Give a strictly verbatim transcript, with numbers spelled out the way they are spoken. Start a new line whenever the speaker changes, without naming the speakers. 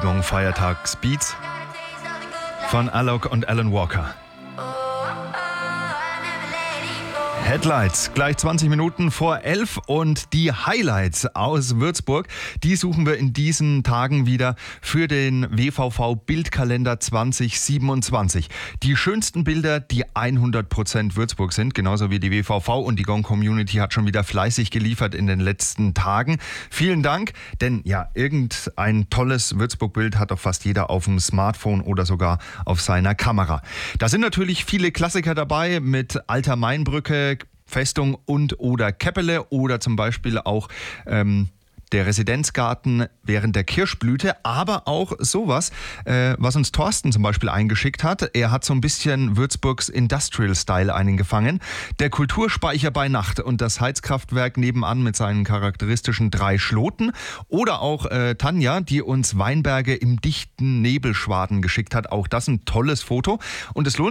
Entschuldigung, Feiertagsbeats von Alok und Alan Walker. Headlights, gleich zwanzig Minuten vor elf und die Highlights aus Würzburg, die suchen wir in diesen Tagen wieder für den W V V Bildkalender zwanzig siebenundzwanzig. Die schönsten Bilder, die hundert Prozent Würzburg sind, genauso wie die W V V, und die Gong Community hat schon wieder fleißig geliefert in den letzten Tagen. Vielen Dank, denn ja, irgendein tolles Würzburg-Bild hat doch fast jeder auf dem Smartphone oder sogar auf seiner Kamera. Da sind natürlich viele Klassiker dabei mit Alter Mainbrücke, Festung und oder Käppele oder zum Beispiel auch ähm, der Residenzgarten während der Kirschblüte, aber auch sowas, äh, was uns Thorsten zum Beispiel eingeschickt hat. Er hat so ein bisschen Würzburgs Industrial-Style eingefangen. Der Kulturspeicher bei Nacht und das Heizkraftwerk nebenan mit seinen charakteristischen drei Schloten. Oder auch äh, Tanja, die uns Weinberge im dichten Nebelschwaden geschickt hat. Auch das ein tolles Foto. Und es lohnt